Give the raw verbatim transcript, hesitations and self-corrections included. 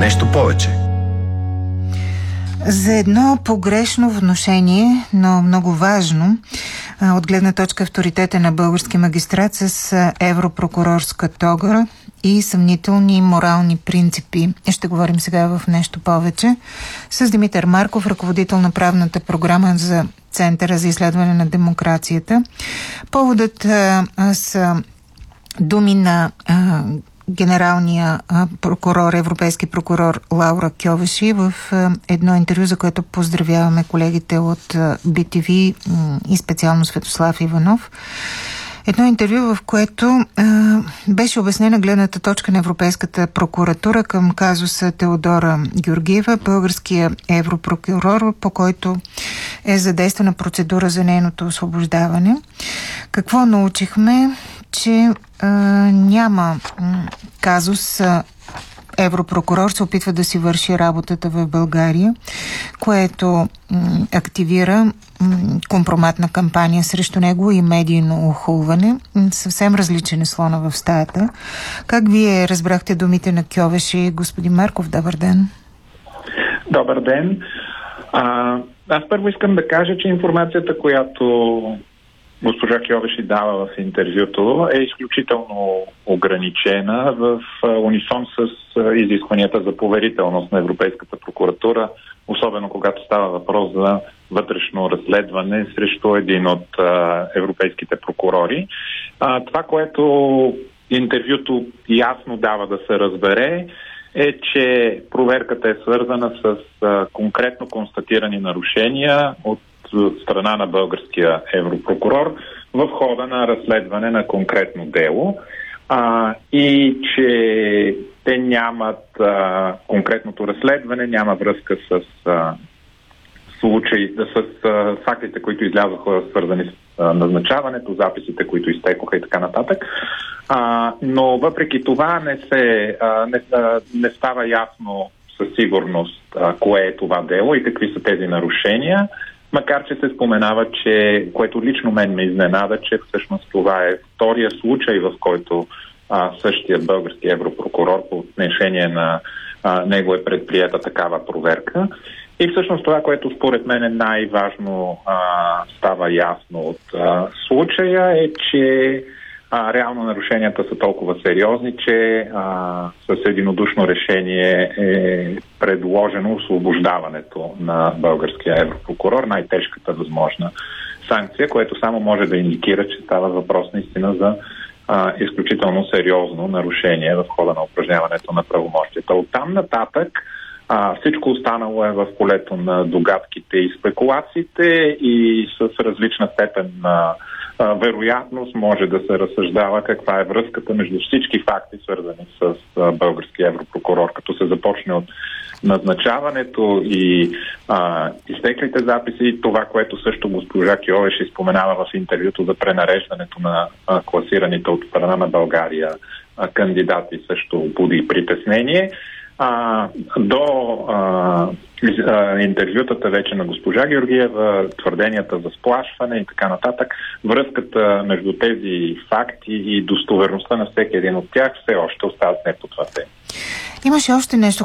нещо повече. За едно погрешно внушение, но много важно, от гледна точка авторитета на български магистрат с европрокурорска тога и съмнителни морални принципи. Ще говорим сега в нещо повече с Димитър Марков, ръководител на правната програма за Центъра за изследване на демокрацията. Поводът а, са думи на а, генералния а, прокурор, европейски прокурор Лаура Кьовеши в а, едно интервю, за което поздравяваме колегите от а, би ти ви м- и специално Светослав Иванов. Едно интервю, в което а, беше обяснена гледната точка на Европейската прокуратура към казуса Теодора Георгиева, българския европрокурор, по който е задействана процедура за нейното освобождаване. Какво научихме? Че а, няма м, казус а, европрокурор се опитва да си върши работата в България, което м, активира м, компроматна кампания срещу него и медийно охулване. М, съвсем различен е слона в стаята. Как вие разбрахте думите на Кьовеши, господин Марков? Добър ден. Добър ден. А, аз първо искам да кажа, че информацията, която госпожа Кьовеши дава в интервюто, е изключително ограничена в унисон с изискванията за поверителност на Европейската прокуратура, особено когато става въпрос за вътрешно разследване срещу един от а, европейските прокурори. А, това, което интервюто ясно дава да се разбере, е, че проверката е свързана с а, конкретно констатирани нарушения от страна на българския европрокурор в хода на разследване на конкретно дело а, и че те нямат а, конкретното разследване, няма връзка с а, случаи, с а, фактите, които излязоха свързани с а, назначаването, записите, които изтекоха и така нататък. А, но въпреки това не, се, а, не, а, не става ясно със сигурност а, кое е това дело и какви са тези нарушения. Макар че се споменава, че, което лично мен ме изненада, че всъщност това е втория случай, в който а, същият български европрокурор по отношение на а, него е предприета такава проверка. И всъщност това, което според мен е най-важно а, става ясно от а, случая, е, че а, реално нарушенията са толкова сериозни, че а, с единодушно решение е предложено освобождаването на българския европрокурор, най-тежката възможна санкция, което само може да индикира, че става въпрос наистина за а, изключително сериозно нарушение в хода на упражняването на правомощията. Оттам нататък а, всичко останало е в полето на догадките и спекулациите и с различна степен на вероятност може да се разсъждава каква е връзката между всички факти, свързани с българския европрокурор, като се започне от назначаването и а, изтеклите записи и това, което също госпожа Кьовеши споменава в интервюто за пренареждането на а, класираните от страна на България а, кандидати също буди притеснение. А, до а, а, интервютата вече на госпожа Георгиева, твърденията за сплашване и така нататък, връзката между тези факти и достоверността на всеки един от тях все още остават непотвърдени. Имаше още нещо,